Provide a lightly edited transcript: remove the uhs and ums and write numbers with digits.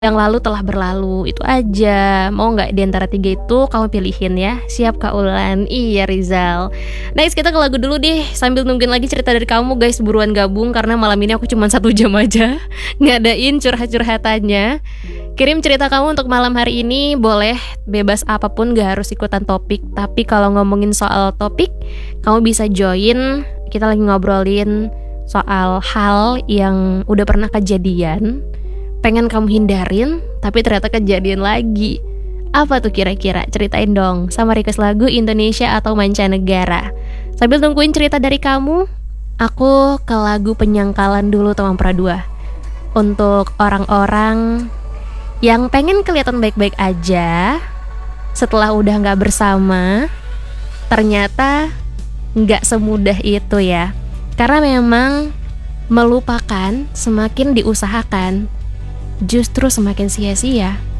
Yang lalu telah berlalu, itu aja. Mau nggak di antara 3 itu kamu pilihin ya? Siap Kak Ulan? Iya Rizal. Next kita ke lagu dulu deh. Sambil nungguin lagi cerita dari kamu guys, buruan gabung karena malam ini aku cuma 1 jam aja ngadain curhat-curhatannya. Kirim cerita kamu untuk malam hari ini, boleh bebas apapun, gak harus ikutan topik. Tapi kalau ngomongin soal topik, kamu bisa join. Kita lagi ngobrolin soal hal yang udah pernah kejadian, pengen kamu hindarin, tapi ternyata kejadian lagi. Apa tuh kira-kira? Ceritain dong, sama request lagu Indonesia atau mancanegara. Sambil nungguin cerita dari kamu, aku ke lagu Penyangkalan dulu Tomang Pradua. Untuk orang-orang yang pengen kelihatan baik-baik aja, setelah udah gak bersama, ternyata gak semudah itu ya. Karena memang melupakan semakin diusahakan, justru semakin sia-sia.